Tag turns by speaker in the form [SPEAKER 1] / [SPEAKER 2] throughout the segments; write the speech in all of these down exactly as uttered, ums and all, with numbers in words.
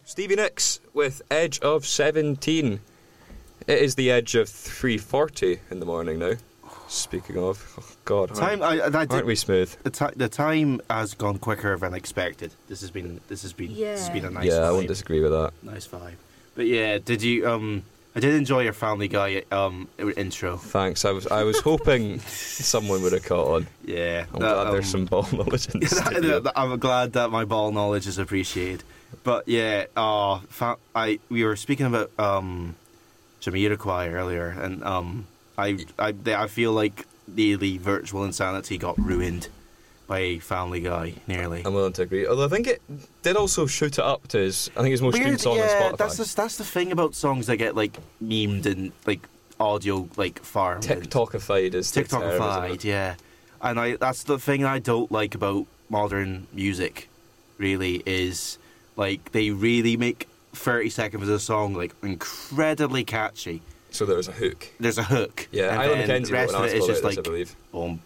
[SPEAKER 1] Stevie Nicks with Edge of seventeen. It is the edge of three forty in the morning now. Speaking of, oh God,
[SPEAKER 2] time,
[SPEAKER 1] aren't,
[SPEAKER 2] I, I did,
[SPEAKER 1] aren't we smooth?
[SPEAKER 2] The, ti- the time has gone quicker than expected. This has been, this has been,
[SPEAKER 3] yeah.
[SPEAKER 2] this has been a nice.
[SPEAKER 1] Yeah,
[SPEAKER 2] vibe.
[SPEAKER 1] I won't disagree with that.
[SPEAKER 2] Nice vibe. But yeah, did you? Um, I did enjoy your Family Guy um intro.
[SPEAKER 1] Thanks. I was, I was hoping someone would have caught on.
[SPEAKER 2] Yeah,
[SPEAKER 1] I'm
[SPEAKER 2] that,
[SPEAKER 1] glad
[SPEAKER 2] um,
[SPEAKER 1] there's some ball knowledge in this.
[SPEAKER 2] that- that- I'm glad that my ball knowledge is appreciated. But yeah, uh, fa- I we were speaking about um, Jamiroquai earlier, and um, I I they, I feel like nearly Virtual Insanity got ruined by Family Guy, nearly.
[SPEAKER 1] I'm willing to agree. Although I think it did also shoot it up to his, I think his most streamed
[SPEAKER 2] Weird,
[SPEAKER 1] song
[SPEAKER 2] yeah,
[SPEAKER 1] on Spotify.
[SPEAKER 2] that's the, that's the thing about songs that get like memed and like audio like farmed. and-
[SPEAKER 1] TikTokified is the term, isn't
[SPEAKER 2] TikTokified,
[SPEAKER 1] it?
[SPEAKER 2] yeah. And I that's the thing I don't like about modern music, really, is like they really make thirty seconds of a song like incredibly catchy.
[SPEAKER 1] So there was a hook.
[SPEAKER 2] There's a hook.
[SPEAKER 1] Yeah,
[SPEAKER 2] and
[SPEAKER 1] Isla
[SPEAKER 2] then
[SPEAKER 1] McKenzie
[SPEAKER 2] the rest
[SPEAKER 1] wrote
[SPEAKER 2] of
[SPEAKER 1] an
[SPEAKER 2] it is
[SPEAKER 1] article
[SPEAKER 2] just
[SPEAKER 1] about this, I
[SPEAKER 2] like
[SPEAKER 1] believe.
[SPEAKER 2] boom.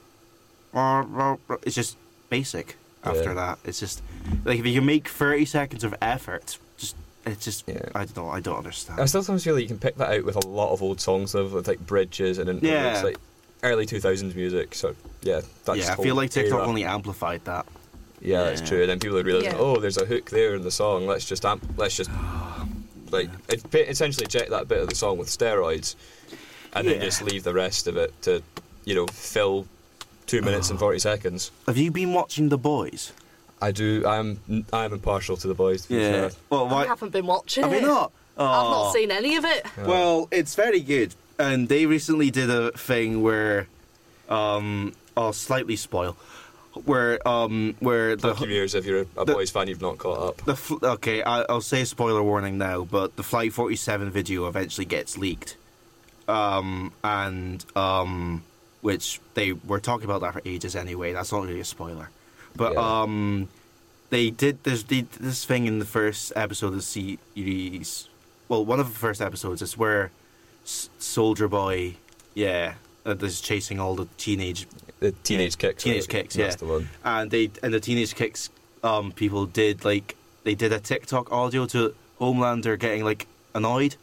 [SPEAKER 2] It's just basic after
[SPEAKER 1] Yeah.
[SPEAKER 2] that. It's just like if you can make thirty seconds of effort, just it's just
[SPEAKER 1] Yeah.
[SPEAKER 2] I don't know, I don't understand.
[SPEAKER 1] I still sometimes feel like you can pick that out with a lot of old songs though, with like bridges and interludes,
[SPEAKER 2] Yeah.
[SPEAKER 1] like early two thousands music. So yeah, that's
[SPEAKER 2] yeah, I
[SPEAKER 1] whole
[SPEAKER 2] feel like TikTok
[SPEAKER 1] era.
[SPEAKER 2] only amplified that.
[SPEAKER 1] Yeah, that's
[SPEAKER 2] Yeah.
[SPEAKER 1] true. And then people would realize,
[SPEAKER 3] Yeah.
[SPEAKER 1] oh, there's a hook there in the song. Let's just amp- let's just like it, essentially jet that bit of the song with steroids, and then
[SPEAKER 2] Yeah.
[SPEAKER 1] just leave the rest of it to, you know, fill two minutes and forty seconds.
[SPEAKER 2] Have you been watching The Boys?
[SPEAKER 1] I do. I'm. I'm impartial to the boys. To be fair.
[SPEAKER 2] Well,
[SPEAKER 3] I
[SPEAKER 2] why?
[SPEAKER 3] haven't been watching
[SPEAKER 2] Have
[SPEAKER 3] it.
[SPEAKER 2] you not?
[SPEAKER 3] I've
[SPEAKER 2] Oh.
[SPEAKER 3] not seen any of it.
[SPEAKER 1] Yeah.
[SPEAKER 2] Well, it's very good, and they recently did a thing where, um, I'll slightly spoil, where um, where the
[SPEAKER 1] Fuck you, viewers, if you're a
[SPEAKER 2] the-
[SPEAKER 1] boys fan, you've not caught up.
[SPEAKER 2] the fl- okay, I, I'll say spoiler warning now, but the Flight forty-seven video eventually gets leaked, um, and um, which they were talking about that for ages anyway. That's not really a spoiler, but
[SPEAKER 1] Yeah.
[SPEAKER 2] um, they did this they did this thing in the first episode of the series. Well, one of the first episodes is where S- Soldier Boy, yeah, uh, is chasing all the teenage
[SPEAKER 1] The teenage kicks.
[SPEAKER 2] Teenage
[SPEAKER 1] right?
[SPEAKER 2] Kicks,
[SPEAKER 1] That's
[SPEAKER 2] yeah.
[SPEAKER 1] the one.
[SPEAKER 2] and they and the Teenage Kicks um people did like they did a TikTok audio to Homelander getting like annoyed.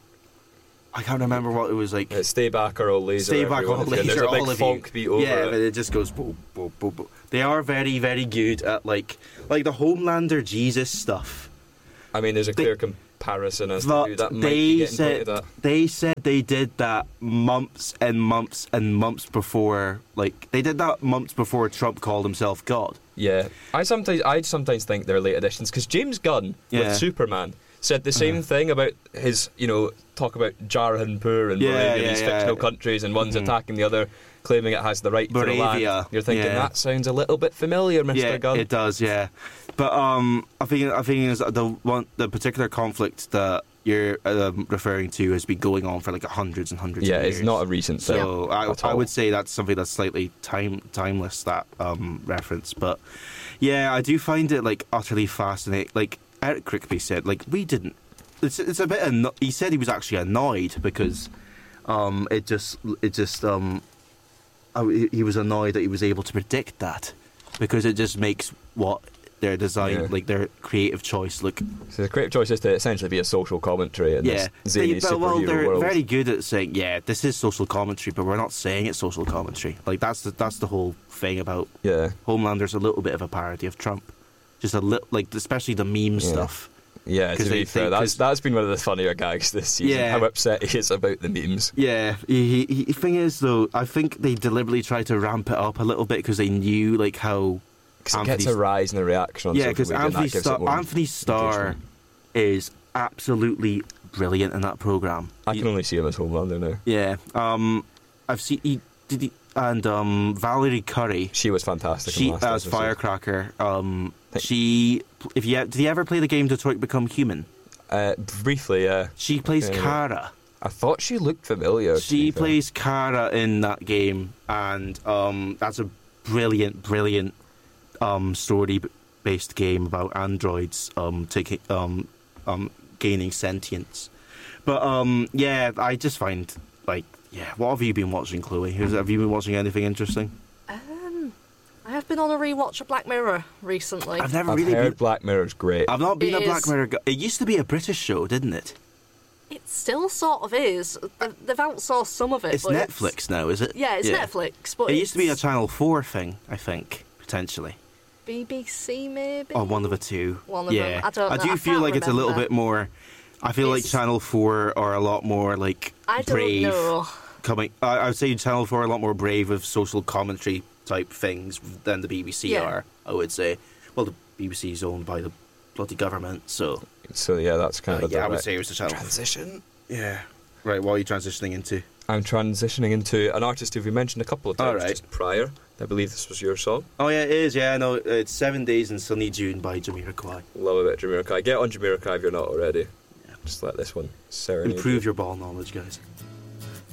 [SPEAKER 2] I can't remember what it was like.
[SPEAKER 1] Uh, stay back or I'll laser.
[SPEAKER 2] Stay back
[SPEAKER 1] everyone.
[SPEAKER 2] or
[SPEAKER 1] And there's
[SPEAKER 2] laser
[SPEAKER 1] a big
[SPEAKER 2] all of
[SPEAKER 1] funk
[SPEAKER 2] you.
[SPEAKER 1] beat over
[SPEAKER 2] yeah,
[SPEAKER 1] it.
[SPEAKER 2] but it just goes boop, boop, boop, boop. They are very, very good at like like the Homelander Jesus stuff.
[SPEAKER 1] I mean, there's a
[SPEAKER 2] They-
[SPEAKER 1] clear comparison as to
[SPEAKER 2] But
[SPEAKER 1] who that might
[SPEAKER 2] they
[SPEAKER 1] be getting
[SPEAKER 2] said
[SPEAKER 1] pointed at.
[SPEAKER 2] they said they did that months and months and months before. Like they did that months before Trump called himself God.
[SPEAKER 1] Yeah, I sometimes I sometimes think they're late additions because James Gunn
[SPEAKER 2] Yeah.
[SPEAKER 1] with Superman said the same
[SPEAKER 2] Uh-huh.
[SPEAKER 1] thing about his, you know, talk about Jarahanpur and
[SPEAKER 2] Yeah,
[SPEAKER 1] Moravia,
[SPEAKER 2] yeah,
[SPEAKER 1] these
[SPEAKER 2] yeah.
[SPEAKER 1] fictional countries, and one's
[SPEAKER 2] Mhm.
[SPEAKER 1] attacking the other, claiming it has the right to the
[SPEAKER 2] Moravia,
[SPEAKER 1] land. You're thinking
[SPEAKER 2] yeah.
[SPEAKER 1] that sounds a little bit familiar, Mister
[SPEAKER 2] Yeah,
[SPEAKER 1] Gunn.
[SPEAKER 2] it does. Yeah, but um, I think I think is the one the particular conflict that you're um, referring to has been going on for like hundreds and hundreds.
[SPEAKER 1] yeah,
[SPEAKER 2] of years.
[SPEAKER 1] it's not a recent thing.
[SPEAKER 2] So I,
[SPEAKER 1] at
[SPEAKER 2] I
[SPEAKER 1] all.
[SPEAKER 2] would say that's something that's slightly time timeless, that um, reference. But yeah, I do find it like utterly fascinating. Like Eric Crickby said, like we didn't. It's it's a bit. Anno- he said he was actually annoyed because um, it just it just um, I, he was annoyed that he was able to predict that because it just makes what their design,
[SPEAKER 1] Yeah.
[SPEAKER 2] like their creative choice, look.
[SPEAKER 1] So the creative choice is to essentially be a social commentary in
[SPEAKER 2] Yeah,
[SPEAKER 1] this zany
[SPEAKER 2] They- but,
[SPEAKER 1] superhero
[SPEAKER 2] well, they're
[SPEAKER 1] world.
[SPEAKER 2] very good at saying, yeah, this is social commentary, but we're not saying it's social commentary. Like that's the that's the whole thing about
[SPEAKER 1] Yeah,
[SPEAKER 2] Homelander's a little bit of a parody of Trump, just a little, like especially the meme
[SPEAKER 1] Yeah.
[SPEAKER 2] stuff.
[SPEAKER 1] yeah. To
[SPEAKER 2] 'Cause
[SPEAKER 1] be
[SPEAKER 2] they
[SPEAKER 1] fair,
[SPEAKER 2] think-
[SPEAKER 1] that's
[SPEAKER 2] 'cause-
[SPEAKER 1] that's been one of the funnier gags this season.
[SPEAKER 2] Yeah.
[SPEAKER 1] How upset he is about the memes.
[SPEAKER 2] Yeah, he, he, the thing is though, I think they deliberately tried to ramp it up a little bit because they knew like how.
[SPEAKER 1] Because it gets a
[SPEAKER 2] Anthony's-
[SPEAKER 1] rise in the reaction on
[SPEAKER 2] Yeah,
[SPEAKER 1] social
[SPEAKER 2] because
[SPEAKER 1] media, and
[SPEAKER 2] Anthony
[SPEAKER 1] that gives
[SPEAKER 2] Starr,
[SPEAKER 1] it more
[SPEAKER 2] Anthony Starr
[SPEAKER 1] engagement.
[SPEAKER 2] is absolutely brilliant in that program.
[SPEAKER 1] I can only see him as Homelander now.
[SPEAKER 2] Yeah, um, I've seen he did he, and um, Valerie Curry.
[SPEAKER 1] She was fantastic. in
[SPEAKER 2] She
[SPEAKER 1] the last
[SPEAKER 2] as
[SPEAKER 1] episode.
[SPEAKER 2] Firecracker. Um,
[SPEAKER 1] Thank-
[SPEAKER 2] she if you did you ever play the game Detroit Become Human?
[SPEAKER 1] Uh, briefly, yeah.
[SPEAKER 2] She plays
[SPEAKER 1] Yeah, yeah.
[SPEAKER 2] Kara.
[SPEAKER 1] I thought she looked familiar. to
[SPEAKER 2] She
[SPEAKER 1] be fair.
[SPEAKER 2] plays Kara in that game, and um, that's a brilliant, brilliant um, story-based game about androids um, taking um, um, gaining sentience. But um, yeah, I just find like yeah. What have you been watching, Chloe? Has- Have you been watching anything interesting?
[SPEAKER 3] Um, I have been on a rewatch of Black Mirror recently.
[SPEAKER 2] I've never
[SPEAKER 1] I've
[SPEAKER 2] really
[SPEAKER 1] heard
[SPEAKER 2] been.
[SPEAKER 1] Black Mirror's great.
[SPEAKER 2] I've not been
[SPEAKER 3] It
[SPEAKER 2] a Black
[SPEAKER 3] is.
[SPEAKER 2] Mirror guy. It used to be a British show, didn't it?
[SPEAKER 3] It still sort of is. They've they've outsourced some of it.
[SPEAKER 2] It's
[SPEAKER 3] but
[SPEAKER 2] Netflix now, is it?
[SPEAKER 3] Yeah, it's Netflix, but
[SPEAKER 2] It used to be a
[SPEAKER 3] it's
[SPEAKER 2] Channel four thing, I think, potentially.
[SPEAKER 3] B B C maybe.
[SPEAKER 2] Or one of the two.
[SPEAKER 3] One of
[SPEAKER 2] yeah.
[SPEAKER 3] them. I don't know.
[SPEAKER 2] do
[SPEAKER 3] I
[SPEAKER 2] feel
[SPEAKER 3] can't
[SPEAKER 2] like it's a little
[SPEAKER 3] remember.
[SPEAKER 2] bit more. I feel like
[SPEAKER 3] It's-
[SPEAKER 2] Channel four are a lot more like
[SPEAKER 3] I don't
[SPEAKER 2] brave.
[SPEAKER 3] know.
[SPEAKER 2] Coming, I, I would say Channel four are a lot more brave with social commentary type things than the B B C
[SPEAKER 3] Yeah.
[SPEAKER 2] are. I would say. Well, the B B C is owned by the bloody government, so
[SPEAKER 1] So yeah, that's kind
[SPEAKER 2] uh,
[SPEAKER 1] of a
[SPEAKER 2] yeah, I would
[SPEAKER 1] direct
[SPEAKER 2] say it was the Channel.
[SPEAKER 1] transition.
[SPEAKER 2] Yeah. Right. What are you transitioning into?
[SPEAKER 1] I'm transitioning into an artist who we mentioned a couple of times
[SPEAKER 2] Alright.
[SPEAKER 1] just prior. I believe this was your song.
[SPEAKER 2] Oh yeah, it is. Yeah, no, it's Seven Days in Sunny June by Jamiroquai.
[SPEAKER 1] Love a bit of Jamiroquai. Get on Jamiroquai if you're not already.
[SPEAKER 2] Yeah.
[SPEAKER 1] Just let this one serenade you.
[SPEAKER 2] Improve your ball knowledge, guys.